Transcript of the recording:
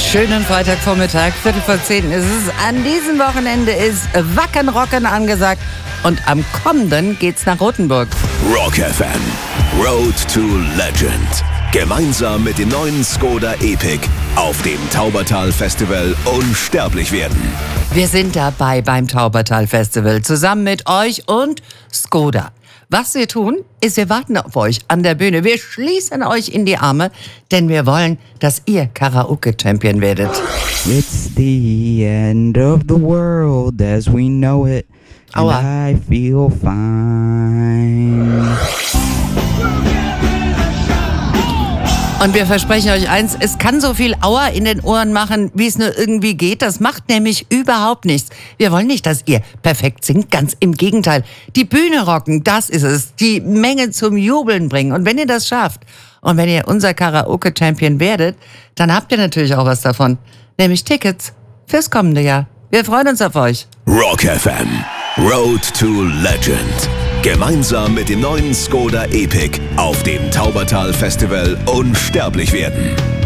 Schönen Freitagvormittag, 9:45 ist es. An diesem Wochenende ist Wacken Rocken angesagt und am kommenden geht's nach Rothenburg. Rock FM, Road to Legend. Gemeinsam mit dem neuen Skoda Epic auf dem Taubertal Festival unsterblich werden. Wir sind dabei beim Taubertal Festival, zusammen mit euch und Skoda. Was wir tun, ist, wir warten auf euch an der Bühne. Wir schließen euch in die Arme, denn wir wollen, dass ihr Karaoke-Champion werdet. It's the end of the world as we know it. And Aua. I feel fine. Und wir versprechen euch eins, es kann so viel Aua in den Ohren machen, wie es nur irgendwie geht. Das macht nämlich überhaupt nichts. Wir wollen nicht, dass ihr perfekt singt, ganz im Gegenteil. Die Bühne rocken, das ist es. Die Menge zum Jubeln bringen. Und wenn ihr das schafft und wenn ihr unser Karaoke-Champion werdet, dann habt ihr natürlich auch was davon. Nämlich Tickets fürs kommende Jahr. Wir freuen uns auf euch. Rock FM, Road to Legend. Gemeinsam mit dem neuen Skoda Epic auf dem Taubertal Festival unsterblich werden.